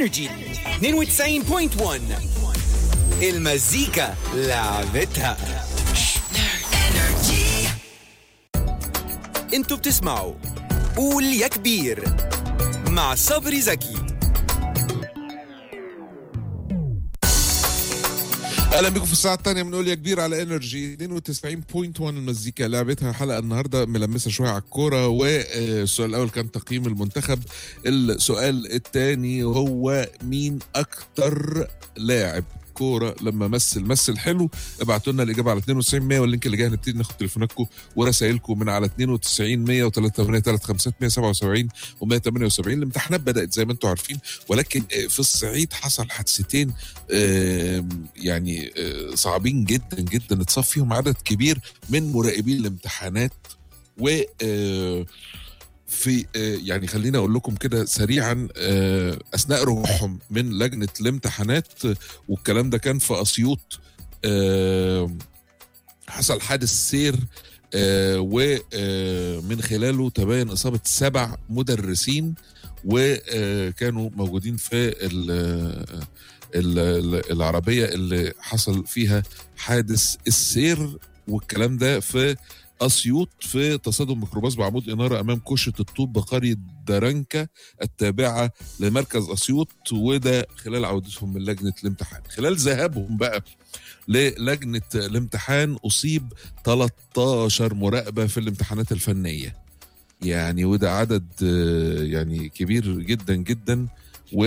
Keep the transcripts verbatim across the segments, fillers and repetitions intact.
انرجي اثنين وتسعين فاصلة واحد. المزيكا لعبتها. انتوا بتسمعوا قول يا كبير مع صبري زكي. اهلا بكم في الساعه الثانيه من قول يا كبير على انرجي اثنين وتسعين فاصلة واحد. المزيكا لعبتها. حلقه النهارده ملمسه شويه على الكوره، والسؤال الاول كان تقييم المنتخب. السؤال الثاني هو مين اكتر لاعب كوره لما مثل مثل حلو. ابعتوا لنا الاجابه على اثنين وتسعين مية، واللينك اللي جاي هنبتدي ناخد تليفوناتكم ورسائلكم من على اثنين وتسعين مية وثلاثة ثمانية ثلاثة خمسة مية وسبعة وسبعين ومية وثمانية وسبعين. الامتحانات بدات زي ما انتم عارفين، ولكن في الصعيد حصل حادثتين يعني صعبين جدا جدا اتصف فيهم عدد كبير من مراقبين الامتحانات. و في يعني خلينا اقول لكم كده سريعا اثناء رجوعهم من لجنه الامتحانات، والكلام ده كان في اسيوط، حصل حادث سير ومن خلاله تبين اصابه سبع مدرسين، وكانوا موجودين في العربيه اللي حصل فيها حادث السير. والكلام ده في أسيوط في تصادم ميكروباص بعمود إنارة أمام كوشة الطوب بقرية درنكة التابعة لمركز أسيوط، وده خلال عودتهم من لجنة الامتحان. خلال ذهابهم بقى للجنة الامتحان أصيب ثلاثة عشر مراقبة في الامتحانات الفنية، يعني وده عدد يعني كبير جدا جدا. و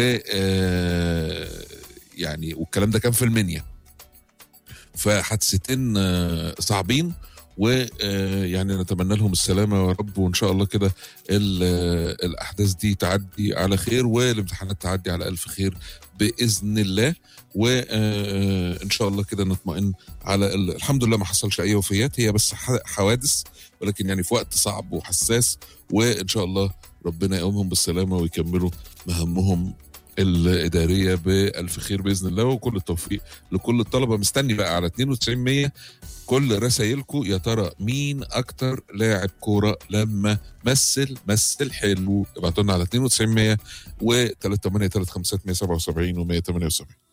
يعني والكلام ده كان في المنيا، فحادثتين صعبين، ويعني نتمنى لهم السلامة يا رب، وإن شاء الله كده الأحداث دي تعدي على خير والامتحانات تعدي على ألف خير بإذن الله. وإن شاء الله كده نطمئن على الحمد لله ما حصلش أي وفيات، هي بس حوادث، ولكن يعني في وقت صعب وحساس، وإن شاء الله ربنا يقومهم بالسلامة ويكملوا مهمهم الإدارية بألف خير بإذن الله. وكل التوفيق لكل الطلبة. مستني بقى على اثنين وتسعين مية كل رسائلكم، يا ترى مين أكتر لاعب كورة لما مثل مثل حلو. ابعتوا لنا على اثنين وتسعين مية وثلاثة ثمانية ثلاثة خمسة مية وسبعة وسبعين ومية وثمانية وسبعين.